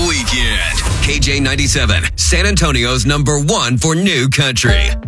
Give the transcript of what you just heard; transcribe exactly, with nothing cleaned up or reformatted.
weekend. K J ninety-seven, San Antonio's number one for new country.